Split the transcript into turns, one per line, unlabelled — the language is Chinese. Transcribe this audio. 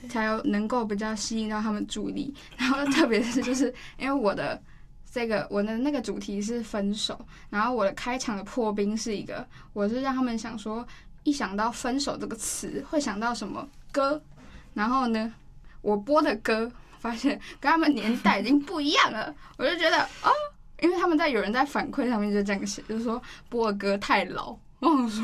才有能够比较吸引到他们注意力。然后特别是就是因为我的那个主题是分手，然后我的开场的破冰是我是让他们想说，一想到分手这个词会想到什么歌，然后呢，我播的歌发现跟他们年代已经不一样了，我就觉得哦，因为有人在反馈上面就这样写，就是说播的歌太老。我想说